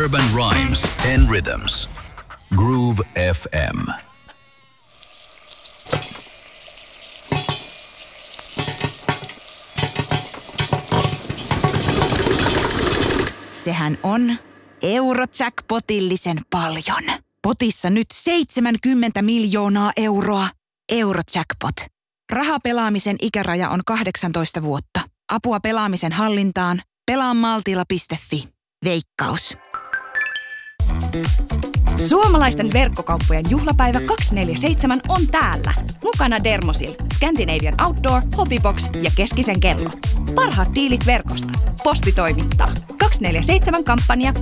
Urban Rhymes and Rhythms. Groove FM. Sehän on Eurojackpotillisen paljon. Potissa nyt 70 miljoonaa euroa. Eurojackpot. Rahapelaamisen ikäraja on 18 vuotta. Apua pelaamisen hallintaan. Pelaamaltilla.fi. Veikkaus. Suomalaisten verkkokauppojen juhlapäivä 247 on täällä. Mukana Dermosil, Scandinavian Outdoor, Hobbybox ja Keskisen kello. Parhaat diilit verkosta. Posti toimittaa. 247-kampanja